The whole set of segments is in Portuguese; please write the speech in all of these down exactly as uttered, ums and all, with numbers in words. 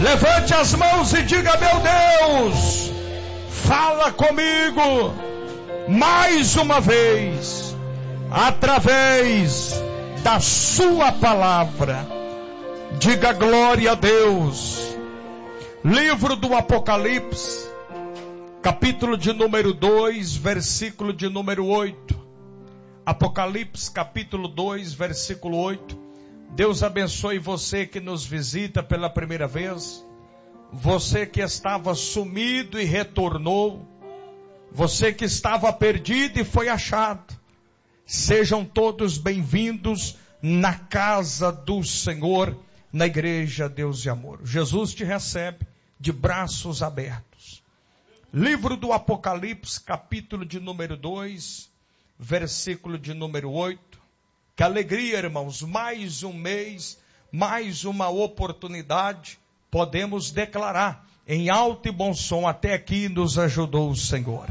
Levante as mãos e diga: meu Deus, fala comigo mais uma vez, através da sua palavra. Diga glória a Deus. Livro do Apocalipse, capítulo de número dois, versículo de número oito. Apocalipse, capítulo dois, versículo oito. Deus abençoe você que nos visita pela primeira vez. Você que estava sumido e retornou. Você que estava perdido e foi achado. Sejam todos bem-vindos na casa do Senhor, na igreja Deus e Amor. Jesus te recebe de braços abertos. Livro do Apocalipse, capítulo de número dois, versículo de número oito. Que alegria, irmãos, mais um mês, mais uma oportunidade, podemos declarar em alto e bom som: até aqui nos ajudou o Senhor.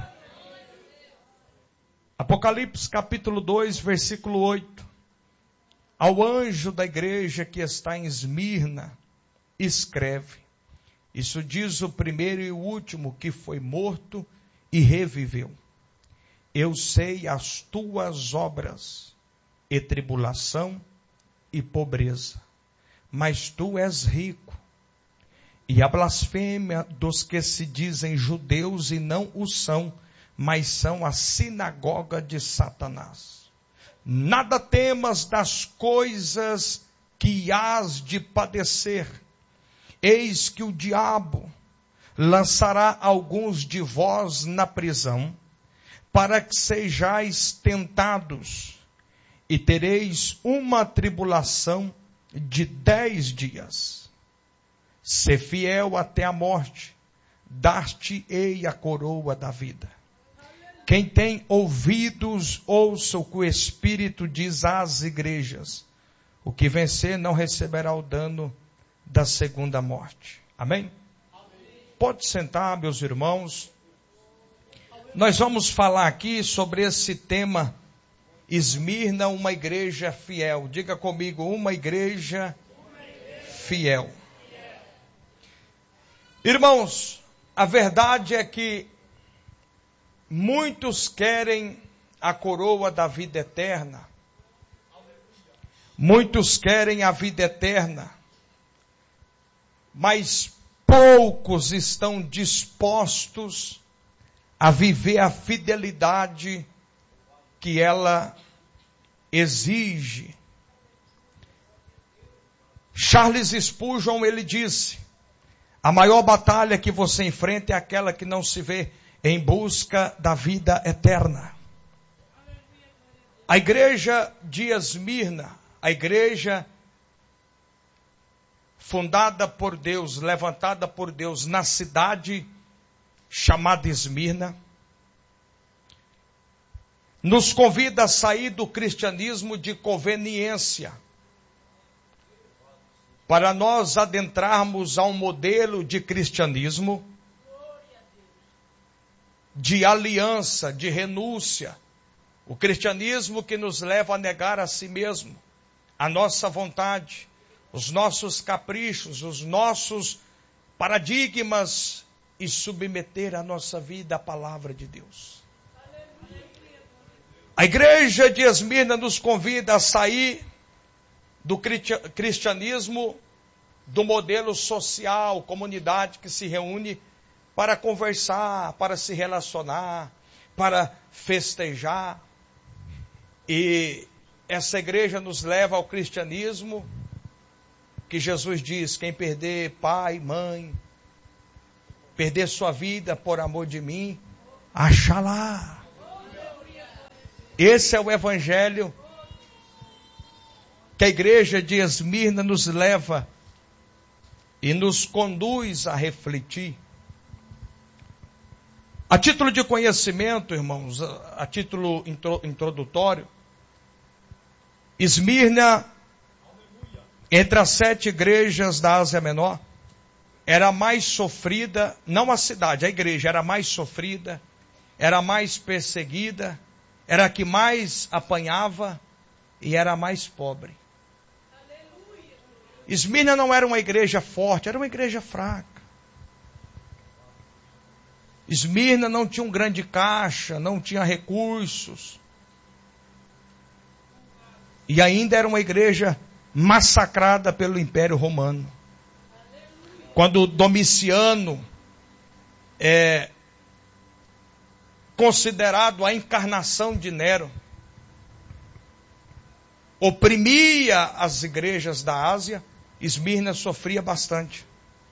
Apocalipse capítulo dois, versículo oito. Ao anjo da igreja que está em Esmirna, escreve: isso diz o primeiro e o último, que foi morto e reviveu. Eu sei as tuas obras, e tribulação e pobreza, mas tu és rico. E a blasfêmia dos que se dizem judeus e não o são, mas são a sinagoga de Satanás. Nada temas das coisas que hás de padecer. Eis que o diabo lançará alguns de vós na prisão, para que sejais tentados, e tereis uma tribulação de dez dias. Sê fiel até a morte, dar-te-ei a coroa da vida. Quem tem ouvidos, ouça o que o Espírito diz às igrejas. O que vencer não receberá o dano da segunda morte. Amém? Amém. Pode sentar, meus irmãos. Nós vamos falar aqui sobre esse tema: Esmirna, uma igreja fiel. Diga comigo: uma igreja, uma igreja fiel. fiel. Irmãos, a verdade é que muitos querem a coroa da vida eterna. Muitos querem a vida eterna. Mas poucos estão dispostos a viver a fidelidade que ela exige. Charles Spurgeon, ele disse: a maior batalha que você enfrenta é aquela que não se vê em busca da vida eterna. A igreja de Esmirna, a igreja fundada por Deus, levantada por Deus na cidade chamada Esmirna, nos convida a sair do cristianismo de conveniência, para nós adentrarmos a um modelo de cristianismo de aliança, de renúncia. O cristianismo que nos leva a negar a si mesmo, a nossa vontade, os nossos caprichos, os nossos paradigmas, e submeter a nossa vida à palavra de Deus. A igreja de Esmirna nos convida a sair do cristianismo, do modelo social, comunidade que se reúne para conversar, para se relacionar, para festejar. E essa igreja nos leva ao cristianismo que Jesus diz: quem perder pai, mãe, perder sua vida por amor de mim, achará. Esse é o evangelho que a igreja de Esmirna nos leva e nos conduz a refletir. A título de conhecimento, irmãos, a título introdutório, Esmirna, entre as sete igrejas da Ásia Menor, era a mais sofrida, não a cidade, a igreja era a mais sofrida, era a mais perseguida, era a que mais apanhava e era a mais pobre. Esmirna não era uma igreja forte, era uma igreja fraca. Esmirna não tinha um grande caixa, não tinha recursos. E ainda era uma igreja massacrada pelo Império Romano. Quando Domiciano, é, considerado a encarnação de Nero, oprimia as igrejas da Ásia, Esmirna sofria bastante.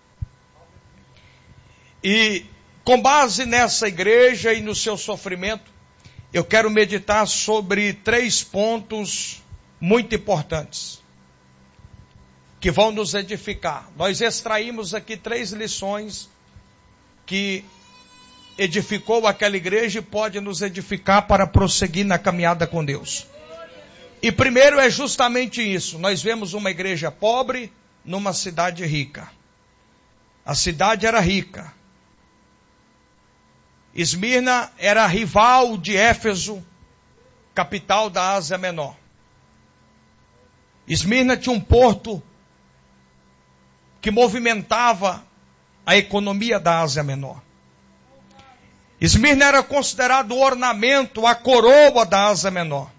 E com base nessa igreja e no seu sofrimento, eu quero meditar sobre três pontos muito importantes, que vão nos edificar. Nós extraímos aqui três lições que edificou aquela igreja e pode nos edificar para prosseguir na caminhada com Deus. E primeiro é justamente isso. Nós vemos uma igreja pobre numa cidade rica. A cidade era rica. Esmirna era rival de Éfeso, capital da Ásia Menor. Esmirna tinha um porto que movimentava a economia da Ásia Menor. Esmirna era considerado o ornamento, a coroa da Ásia Menor.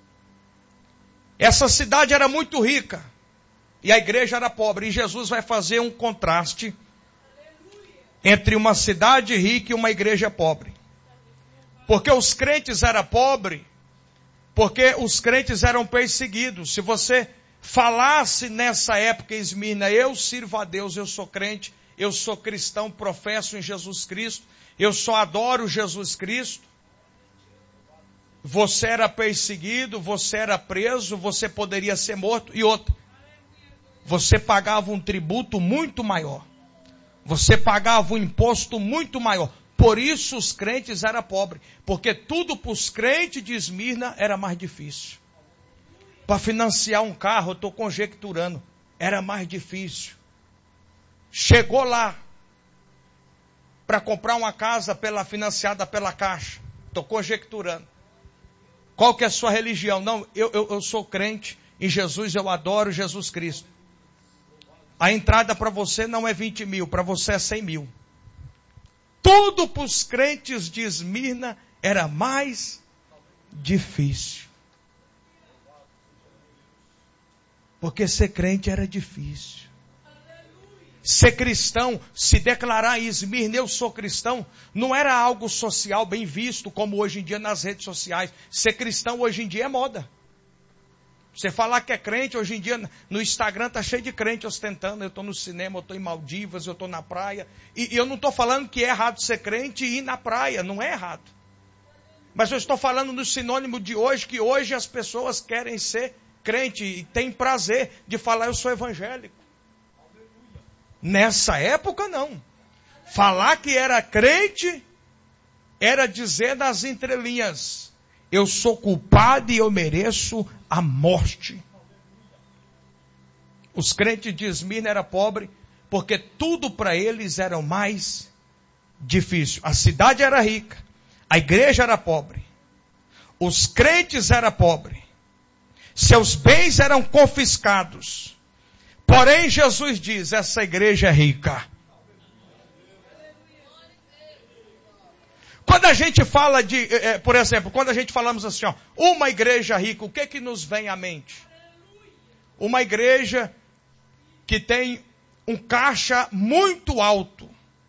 Essa cidade era muito rica e a igreja era pobre. E Jesus vai fazer um contraste entre uma cidade rica e uma igreja pobre. Porque os crentes eram pobres, porque os crentes eram perseguidos. Se você falasse nessa época em Esmirna, eu sirvo a Deus, eu sou crente, eu sou cristão, professo em Jesus Cristo, eu só adoro Jesus Cristo, você era perseguido, você era preso, você poderia ser morto. E outra, você pagava um tributo muito maior. Você pagava um imposto muito maior. Por isso os crentes eram pobres. Porque tudo para os crentes de Esmirna era mais difícil. Para financiar um carro, eu estou conjecturando, era mais difícil. Chegou lá para comprar uma casa pela, financiada pela Caixa. Estou conjecturando. Qual que é a sua religião? Não, eu, eu, eu sou crente em Jesus, eu adoro Jesus Cristo. A entrada para você não é vinte mil, para você é cem mil. Tudo para os crentes de Esmirna era mais difícil. Porque ser crente era difícil. Ser cristão, se declarar em Esmirna, eu sou cristão, não era algo social bem visto, como hoje em dia nas redes sociais. Ser cristão hoje em dia é moda. Você falar que é crente, hoje em dia no Instagram está cheio de crente ostentando. Eu estou no cinema, eu estou em Maldivas, eu estou na praia. E, e eu não estou falando que é errado ser crente e ir na praia, não é errado. Mas eu estou falando no sinônimo de hoje, que hoje as pessoas querem ser crente e têm prazer de falar eu sou evangélico. Nessa época não. Falar que era crente era dizer nas entrelinhas, eu sou culpado e eu mereço a morte. Os crentes de Esmirna eram pobres porque tudo para eles era mais difícil. A cidade era rica, a igreja era pobre, os crentes eram pobres, seus bens eram confiscados. Porém, Jesus diz, essa igreja é rica. Quando a gente fala de, é, por exemplo, quando a gente falamos assim, ó, uma igreja rica, o que que nos vem à mente? Uma igreja que tem um caixa muito alto.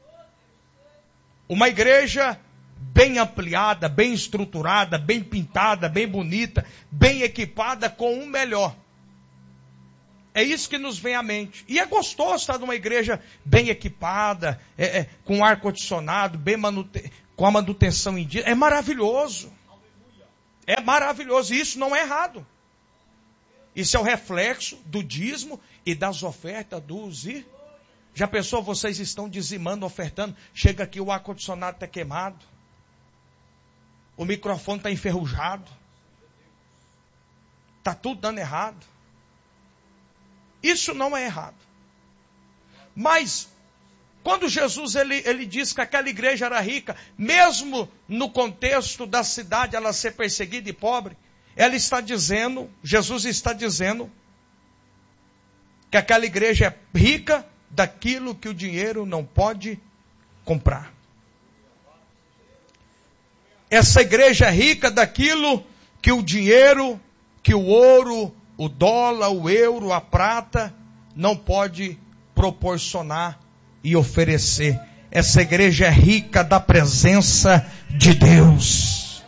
Uma igreja bem ampliada, bem estruturada, bem pintada, bem bonita, bem equipada com um melhor. É isso que nos vem à mente. E é gostoso estar numa igreja bem equipada, é, é, com ar-condicionado, bem manute... com a manutenção em dia. É maravilhoso. É maravilhoso. E isso não é errado. Isso é o reflexo do dízimo e das ofertas dos... Já pensou, vocês estão dizimando, ofertando, chega aqui o ar-condicionado está queimado, o microfone está enferrujado, está tudo dando errado. Isso não é errado. Mas, quando Jesus ele, ele diz que aquela igreja era rica, mesmo no contexto da cidade ela ser perseguida e pobre, ela está dizendo, Jesus está dizendo, que aquela igreja é rica daquilo que o dinheiro não pode comprar. Essa igreja é rica daquilo que o dinheiro, que o ouro, o dólar, o euro, a prata não pode proporcionar e oferecer. Essa igreja é rica da presença de Deus.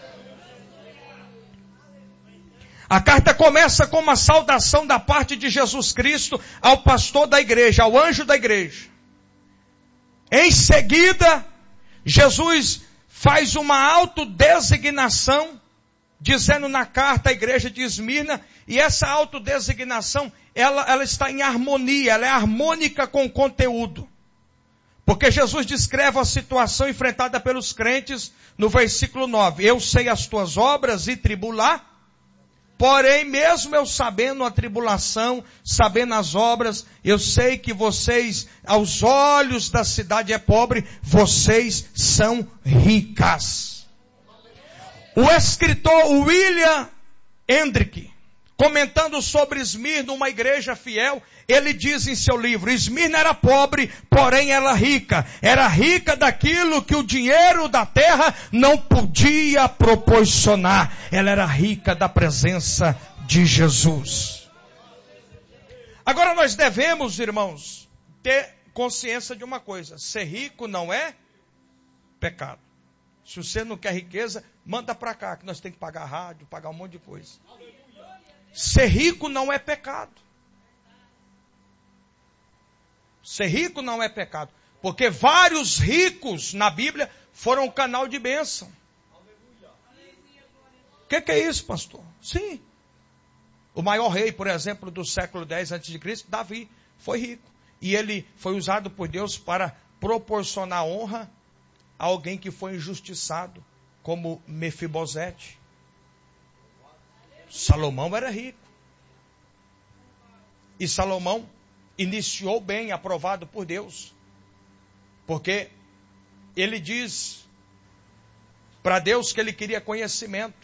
A carta começa com uma saudação da parte de Jesus Cristo ao pastor da igreja, ao anjo da igreja. Em seguida, Jesus faz uma autodesignação, dizendo na carta à igreja de Esmirna, e essa autodesignação, ela, ela está em harmonia, ela é harmônica com o conteúdo. Porque Jesus descreve a situação enfrentada pelos crentes no versículo nove. Eu sei as tuas obras e tribular, porém mesmo eu sabendo a tribulação, sabendo as obras, eu sei que vocês, aos olhos da cidade é pobre, vocês são ricas. O escritor William Hendrick, comentando sobre Esmirna, uma igreja fiel, ele diz em seu livro, Esmirna era pobre, porém ela rica. Era rica daquilo que o dinheiro da terra não podia proporcionar. Ela era rica da presença de Jesus. Agora nós devemos, irmãos, ter consciência de uma coisa. Ser rico não é pecado. Se você não quer riqueza, manda para cá, que nós temos que pagar rádio, pagar um monte de coisa. Ser rico não é pecado. Ser rico não é pecado. Porque vários ricos na Bíblia foram um canal de bênção. O que, que é isso, pastor? Sim. O maior rei, por exemplo, do século dez antes de Cristo, Davi, foi rico. E ele foi usado por Deus para proporcionar honra a alguém que foi injustiçado, como Mefibosete. Salomão era rico. E Salomão iniciou bem, aprovado por Deus. Porque ele diz para Deus que ele queria conhecimento.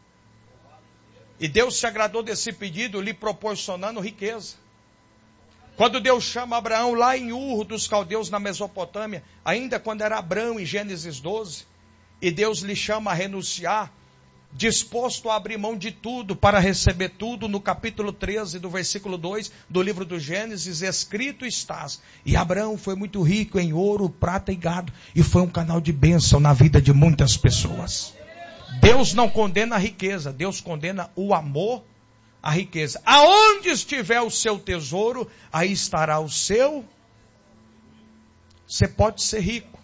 E Deus se agradou desse pedido, lhe proporcionando riqueza. Quando Deus chama Abraão lá em Ur dos Caldeus, na Mesopotâmia, ainda quando era Abraão, em Gênesis doze, e Deus lhe chama a renunciar, disposto a abrir mão de tudo para receber tudo, no capítulo treze do versículo dois do livro do Gênesis, escrito estás. E Abraão foi muito rico em ouro, prata e gado, e foi um canal de bênção na vida de muitas pessoas. Deus não condena a riqueza, Deus condena o amor à riqueza. Aonde estiver o seu tesouro, aí estará o seu. Você pode ser rico.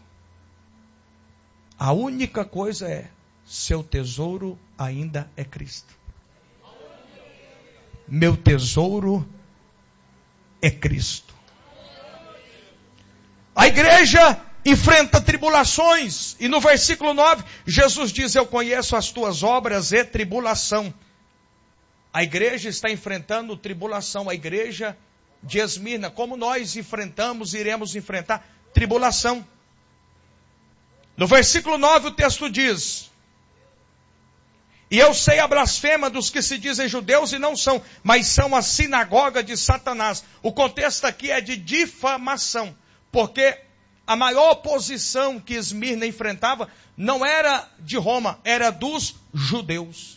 A única coisa é, seu tesouro ainda é Cristo. Meu tesouro é Cristo. A igreja enfrenta tribulações. E no versículo nove, Jesus diz, eu conheço as tuas obras e tribulação. A igreja está enfrentando tribulação. A igreja de Esmirna, como nós enfrentamos e iremos enfrentar tribulação. No versículo nove o texto diz, e eu sei a blasfema dos que se dizem judeus e não são, mas são a sinagoga de Satanás. O contexto aqui é de difamação, porque a maior oposição que Esmirna enfrentava não era de Roma, era dos judeus.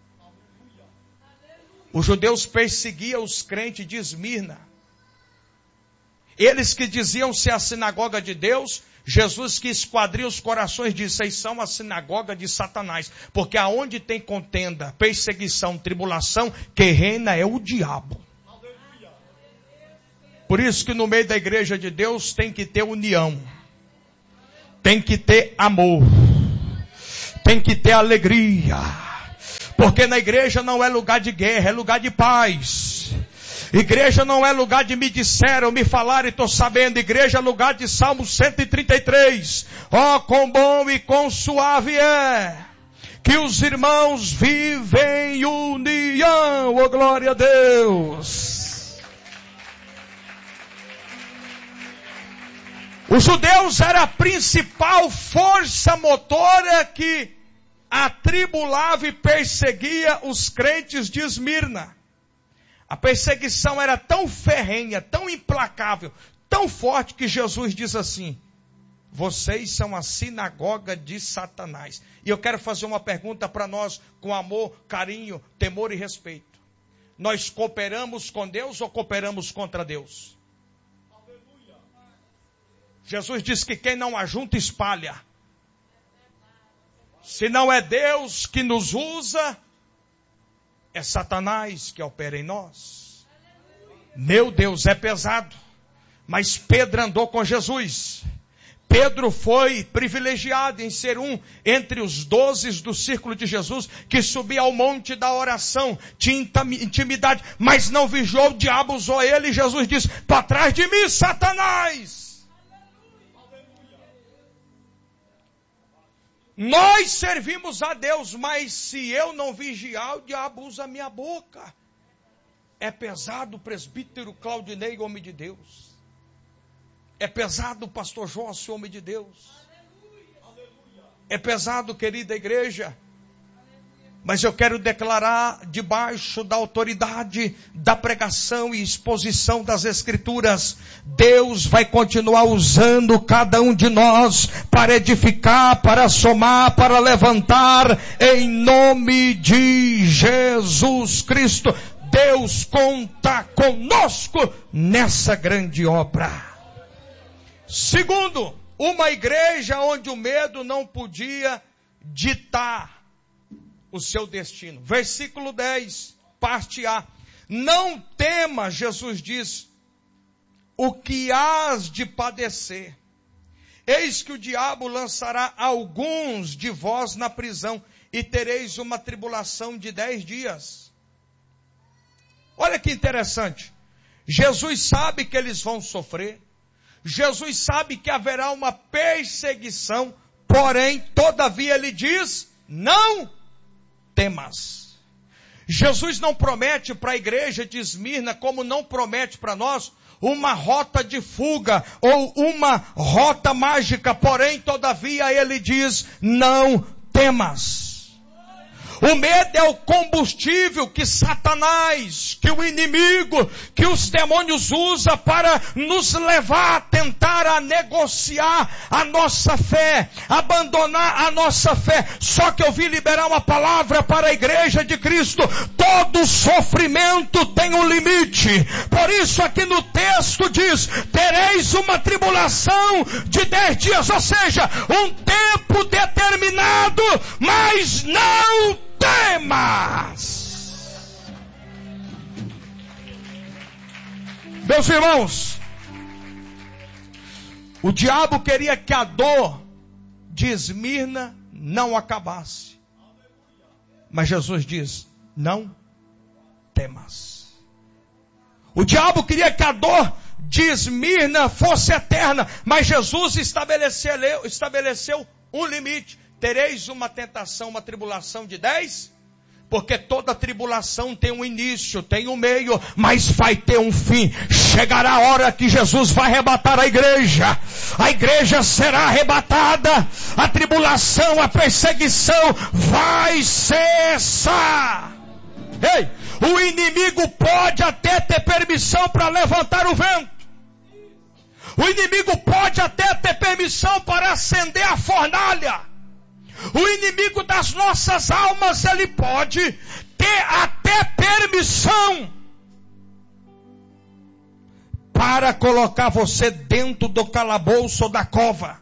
Os judeus perseguiam os crentes de Esmirna. Eles que diziam ser a sinagoga de Deus, Jesus que esquadria os corações disse, vocês são a sinagoga de Satanás. Porque aonde tem contenda, perseguição, tribulação, quem reina é o diabo. Por isso que no meio da igreja de Deus tem que ter união. Tem que ter amor. Tem que ter alegria. Porque na igreja não é lugar de guerra, é lugar de paz. Igreja não é lugar de me disseram, me falaram e estou sabendo. Igreja é lugar de Salmo cento e trinta e três. Ó, oh, quão bom e quão suave é que os irmãos vivem em união. Oh, glória a Deus. Os judeus eram a principal força motora que atribulava e perseguia os crentes de Esmirna. A perseguição era tão ferrenha, tão implacável, tão forte que Jesus diz assim: vocês são a sinagoga de Satanás. E eu quero fazer uma pergunta para nós com amor, carinho, temor e respeito. Nós cooperamos com Deus ou cooperamos contra Deus? Jesus diz que quem não ajunta espalha. Se não é Deus que nos usa, é Satanás que opera em nós. Meu Deus, é pesado. Mas Pedro andou com Jesus. Pedro foi privilegiado em ser um entre os doze do círculo de Jesus, que subia ao monte da oração, tinha intimidade, mas não vigiou, o diabo usou ele, e Jesus disse: para trás de mim, Satanás. Nós servimos a Deus, mas se eu não vigiar, o diabo usa a minha boca. É pesado, presbítero Claudinei, homem de Deus. É pesado, pastor João, homem de Deus. É pesado, querida igreja. Mas eu quero declarar, debaixo da autoridade da pregação e exposição das Escrituras, Deus vai continuar usando cada um de nós para edificar, para somar, para levantar, em nome de Jesus Cristo. Deus conta conosco nessa grande obra. Segundo, uma igreja onde o medo não podia ditar o seu destino. Versículo dez, parte A. Não temas, Jesus diz, o que hás de padecer. Eis que o diabo lançará alguns de vós na prisão e tereis uma tribulação de dez dias. Olha que interessante. Jesus sabe que eles vão sofrer. Jesus sabe que haverá uma perseguição, porém, todavia ele diz, não temas. Jesus não promete para a igreja de Esmirna, como não promete para nós, uma rota de fuga ou uma rota mágica, porém, todavia ele diz, não temas. O medo é o combustível que Satanás, que o inimigo, que os demônios usam para nos levar a tentar a negociar a nossa fé, abandonar a nossa fé. Só que eu vim liberar uma palavra para a igreja de Cristo. Todo sofrimento tem um limite. Por isso aqui no texto diz, tereis uma tribulação de dez dias, ou seja, um tempo determinado, mas não temas. Meus irmãos, o diabo queria que a dor de Esmirna não acabasse. Mas Jesus diz, não temas. O diabo queria que a dor de Esmirna fosse eterna, mas Jesus estabeleceu, estabeleceu um limite. Tereis uma tentação, uma tribulação de dez? Porque toda tribulação tem um início, tem um meio, mas vai ter um fim. Chegará a hora que Jesus vai arrebatar a igreja. A igreja será arrebatada. A tribulação, a perseguição vai cessar. Ei, o inimigo pode até ter permissão para levantar o vento. O inimigo pode até ter permissão para acender a fornalha. O inimigo das nossas almas, ele pode ter até permissão para colocar você dentro do calabouço ou da cova.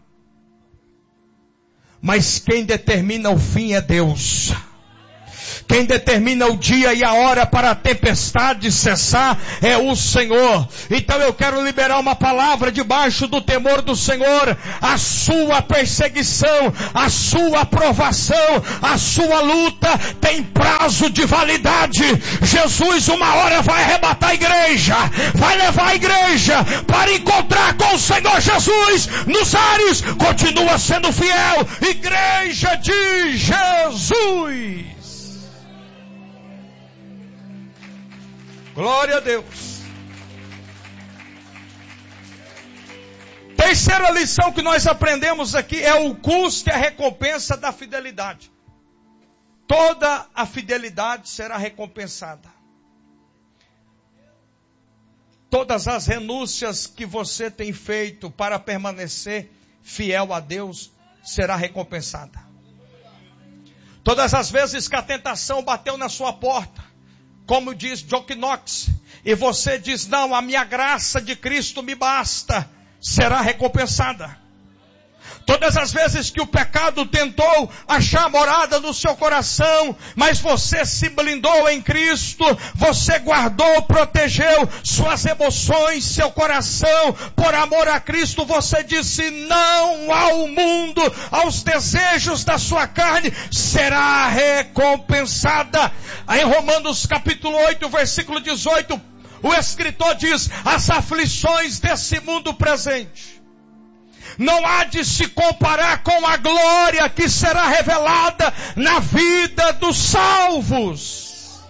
Mas quem determina o fim é Deus. Quem determina o dia e a hora para a tempestade cessar é o Senhor. Então eu quero liberar uma palavra debaixo do temor do Senhor. A sua perseguição, a sua provação, a sua luta tem prazo de validade. Jesus uma hora vai arrebatar a igreja, vai levar a igreja para encontrar com o Senhor Jesus nos ares. Continua sendo fiel, igreja de Jesus. Glória a Deus. Terceira lição que nós aprendemos aqui é o custo e a recompensa da fidelidade. Toda a fidelidade será recompensada. todas as renúncias que você tem feito para permanecer fiel a Deus será recompensada. Todas as vezes que a tentação bateu na sua porta, como diz John Knox, e você diz, não, a minha graça de Cristo me basta, será recompensada. Todas as vezes que o pecado tentou achar morada no seu coração, mas você se blindou em Cristo, você guardou, protegeu suas emoções, seu coração, por amor a Cristo, você disse não ao mundo, aos desejos da sua carne, será recompensada. Aí em Romanos capítulo oito, versículo dezoito, o escritor diz, as aflições desse mundo presente não há de se comparar com a glória que será revelada na vida dos salvos.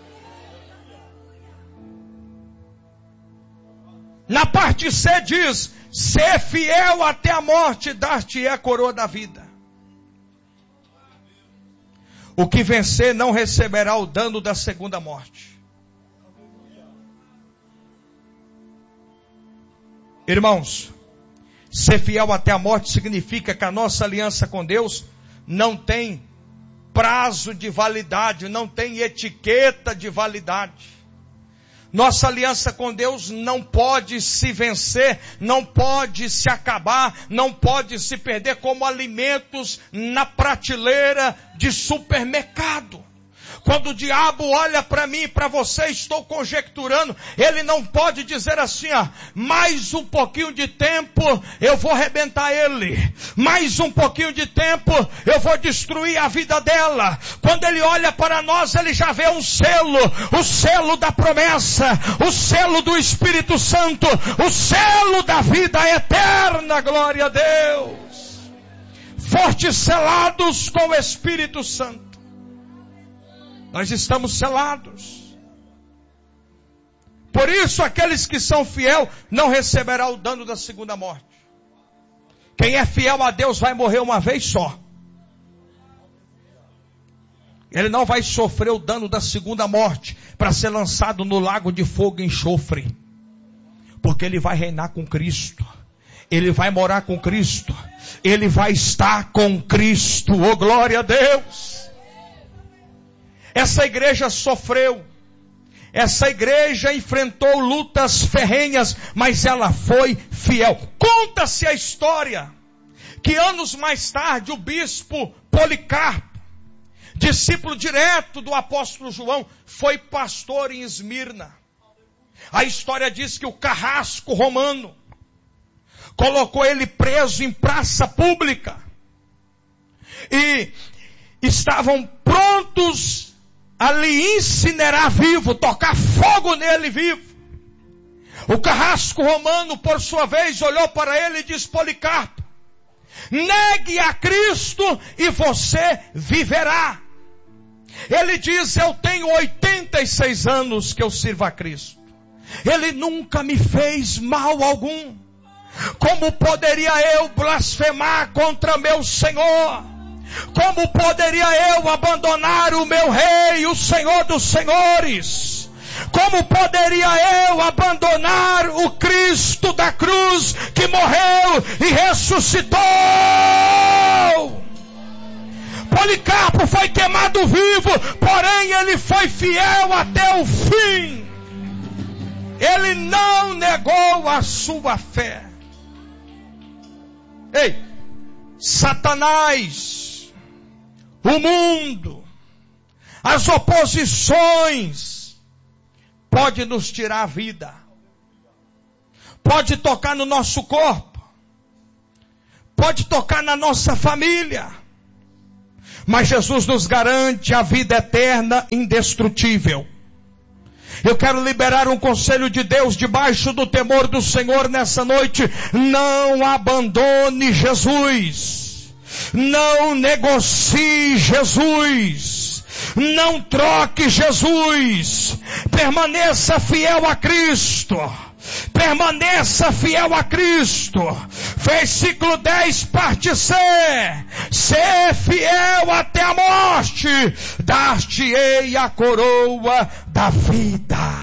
Na parte C diz, ser fiel até a morte, dar-te a coroa da vida. O que vencer não receberá o dano da segunda morte. Irmãos, ser fiel até a morte significa que a nossa aliança com Deus não tem prazo de validade, não tem etiqueta de validade. Nossa aliança com Deus não pode se vencer, não pode se acabar, não pode se perder como alimentos na prateleira de supermercado. Quando o diabo olha para mim e para você, estou conjecturando, ele não pode dizer assim, ó, mais um pouquinho de tempo eu vou arrebentar ele, mais um pouquinho de tempo eu vou destruir a vida dela. Quando ele olha para nós, ele já vê um selo, o selo da promessa, o selo do Espírito Santo, o selo da vida eterna, glória a Deus. Fortes selados com o Espírito Santo. Nós estamos selados. Por isso, aqueles que são fiel não receberão o dano da segunda morte. Quem é fiel a Deus vai morrer uma vez só. Ele não vai sofrer o dano da segunda morte para ser lançado no lago de fogo e enxofre. Porque ele vai reinar com Cristo. Ele vai morar com Cristo. Ele vai estar com Cristo. Oh, glória a Deus! Essa igreja sofreu, essa igreja enfrentou lutas ferrenhas, mas ela foi fiel. Conta-se a história, que anos mais tarde o bispo Policarpo, discípulo direto do apóstolo João, foi pastor em Esmirna. A história diz que o carrasco romano colocou ele preso em praça pública, e estavam prontos ali incinerar vivo, tocar fogo nele vivo. O carrasco romano, por sua vez, olhou para ele e disse, Policarpo, negue a Cristo e você viverá. Ele diz, eu tenho oitenta e seis anos que eu sirvo a Cristo. Ele nunca me fez mal algum. Como poderia eu blasfemar contra meu Senhor? Como poderia eu abandonar o meu rei, o Senhor dos senhores? Como poderia eu abandonar o Cristo da cruz que morreu e ressuscitou? Policarpo foi queimado vivo, porém ele foi fiel até o fim. Ele não negou a sua fé. Ei, Satanás, o mundo, as oposições, pode nos tirar a vida, pode tocar no nosso corpo, pode tocar na nossa família, mas Jesus nos garante a vida eterna, indestrutível. Eu quero liberar um conselho de Deus debaixo do temor do Senhor nessa noite. Não abandone Jesus. Não negocie Jesus. Não troque Jesus. Permaneça fiel a Cristo. Permaneça fiel a Cristo. Versículo dez, parte C. Ser fiel até a morte, dar-te-ei a coroa da vida.